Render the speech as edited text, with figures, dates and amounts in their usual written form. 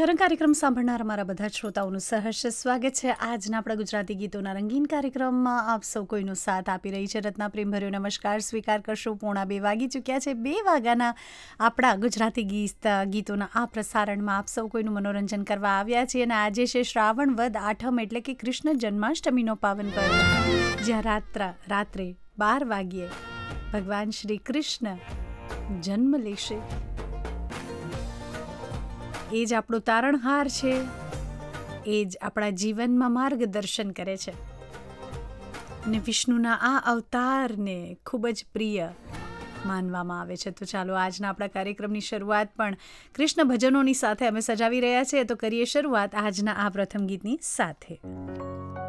ઘર કાર્યક્રમ સાંભળનાર અમારા બધા જ શ્રોતાઓનું સહર્ષ સ્વાગત છે. આજના આપણા ગુજરાતી ગીતોના રંગીન કાર્યક્રમમાં આપ સૌ કોઈનો સાથ આપી રહી છે રત્ના પ્રેમભર્યો નમસ્કાર સ્વીકાર કરશો. 2:30 વાગી ચૂક્યા છે. 2 વાગ્યાના આપણા ગુજરાતી ગીતોના આ પ્રસારણમાં આપ સૌ કોઈનું મનોરંજન કરવા આવ્યા છીએ. અને આજે છે શ્રાવણ વદ આઠમ એટલે કે કૃષ્ણ જન્માષ્ટમીનો પાવન પર્વ, જ્યાં રાત્રે 12 વાગ્યે ભગવાન શ્રી કૃષ્ણ જન્મ લેશે. એ જ આપણો તારણહાર છે, એ જ આપણા જીવનમાં માર્ગદર્શન કરે છે. અને વિષ્ણુના આ અવતારને ખૂબ જ પ્રિય માનવામાં આવે છે. તો ચાલો આજના આપણા કાર્યક્રમની શરૂઆત પણ કૃષ્ણ ભજનોની સાથે અમે સજાવી રહ્યા છીએ. તો કરીએ શરૂઆત આજના આ પ્રથમ ગીતની સાથે.